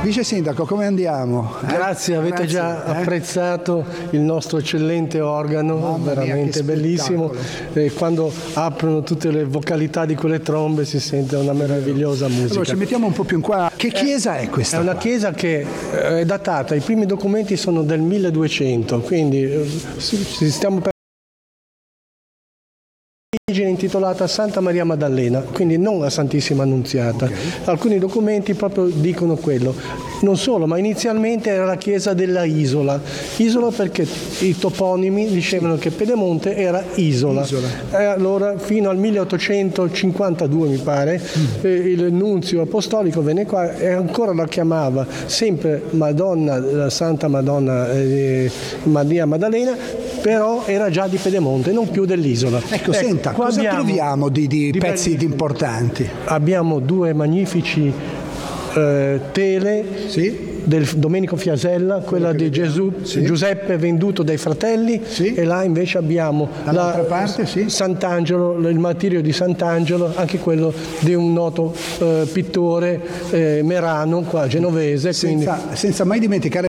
Vice Sindaco, come andiamo? Grazie, avete già apprezzato il nostro eccellente organo, Mamma mia, veramente che bellissimo. E quando aprono tutte le vocalità di quelle trombe si sente una meravigliosa musica. Allora ci mettiamo un po' più in qua. Che chiesa è questa? È una qua? chiesa che è datata, i primi documenti sono del 1200, quindi stiamo per intitolata Santa Maria Maddalena, quindi non la Santissima Annunziata. Okay. Alcuni documenti proprio dicono quello. Non solo, ma inizialmente era la chiesa della Isola. Isola perché i toponimi dicevano che Pedemonte era isola. E allora fino al 1852 mi pare il nunzio apostolico venne qua e ancora la chiamava sempre Madonna, la Santa Madonna Maria Maddalena, però era già di Pedemonte, non più dell'isola. Ecco, senta, cosa troviamo di pezzi importanti? Abbiamo due magnifici tele del Domenico Fiasella, quella di Gesù, Giuseppe venduto dai fratelli, e là invece abbiamo dall'altra parte, Sant'Angelo, il martirio di Sant'Angelo, anche quello di un noto pittore merano, qua genovese. Senza mai dimenticare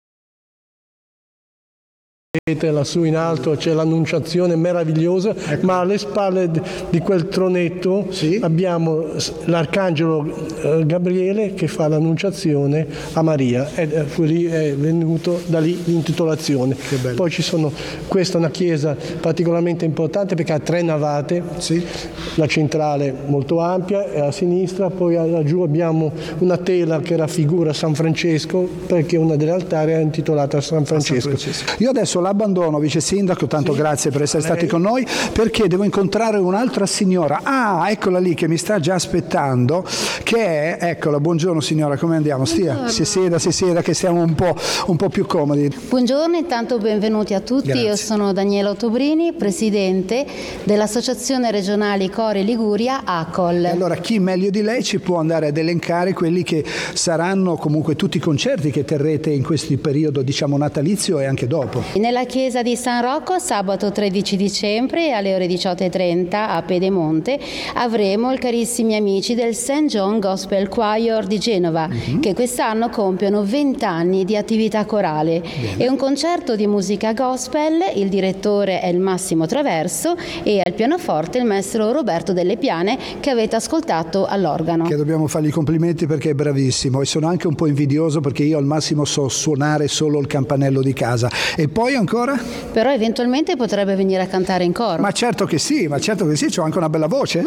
lassù in alto c'è l'Annunciazione meravigliosa, ma alle spalle di quel tronetto abbiamo l'Arcangelo Gabriele che fa l'Annunciazione a Maria, e lì è venuto da lì l'intitolazione. Poi ci sono, questa è una chiesa particolarmente importante perché ha 3 navate, la centrale molto ampia e a sinistra, poi laggiù abbiamo una tela che raffigura San Francesco perché una delle altari è intitolata a San Francesco. Io adesso l'abbandono, Vice Sindaco, tanto grazie per essere stati con noi, perché devo incontrare un'altra signora. Ah, eccola lì che mi sta già aspettando, che è, eccola, buongiorno signora, come andiamo? Stia, si sieda che siamo un po' più comodi. Buongiorno, intanto benvenuti a tutti. Grazie. Io sono Daniela Ottobrini, presidente dell'Associazione Regionale Cori Liguria, ACOL. E allora chi meglio di lei ci può andare ad elencare quelli che saranno comunque tutti i concerti che terrete in questo periodo, diciamo, natalizio e anche dopo? Nella chiesa di San Rocco sabato 13 dicembre alle ore 18:30 a Pedemonte avremo i carissimi amici del St. John Gospel Choir di Genova che quest'anno compiono 20 anni di attività corale. È un concerto di musica gospel, il direttore è il Massimo Traverso e al pianoforte il maestro Roberto Delle Piane che avete ascoltato all'organo. Che dobbiamo fargli i complimenti perché è bravissimo, e sono anche un po' invidioso perché io al massimo so suonare solo il campanello di casa. E poi ancora? Però eventualmente potrebbe venire a cantare in coro. Ma certo che sì, c'ho anche una bella voce.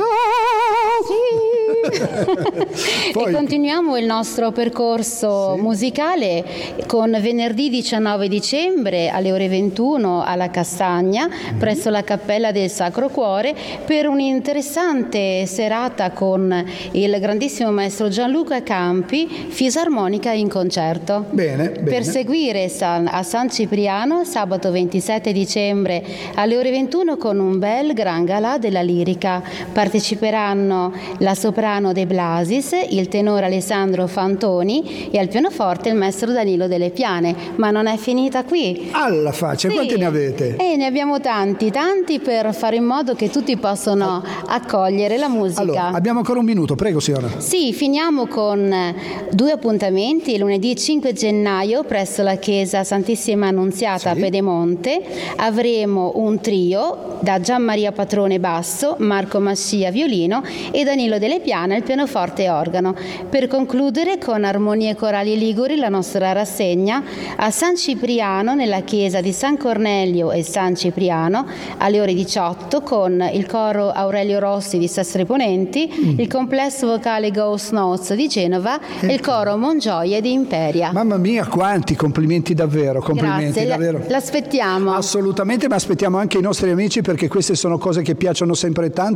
Poi... E continuiamo il nostro percorso musicale con venerdì 19 dicembre alle ore 21 alla Castagna presso la Cappella del Sacro Cuore per un'interessante serata con il grandissimo maestro Gianluca Campi, fisarmonica in concerto. Bene. Per seguire a San Cipriano sabato 27 dicembre alle ore 21 con un bel gran galà della lirica. Parteciperanno la soprano De Blasis, il tenore Alessandro Fantoni e al pianoforte il maestro Danilo Delle Piane. Ma non è finita qui. Alla faccia, quanti ne avete? Ne abbiamo tanti per fare in modo che tutti possano accogliere la musica. Allora, abbiamo ancora un minuto, prego signora. Sì, finiamo con 2 appuntamenti. Lunedì 5 gennaio presso la chiesa Santissima Annunziata a Pedemonte avremo un trio da Gian Maria Patrone basso, Marco Mascia violino e Danilo Delle Piane al pianoforte e organo. Per concludere con Armonie Corali Liguri la nostra rassegna a San Cipriano nella chiesa di San Cornelio e San Cipriano alle ore 18 con il coro Aurelio Rossi di Sestri Ponenti, il complesso vocale Ghost Notes di Genova e il coro Mongioie di Imperia. Mamma mia, quanti complimenti davvero, Grazie, davvero. L'aspettiamo. Assolutamente, ma aspettiamo anche i nostri amici perché queste sono cose che piacciono sempre tanto.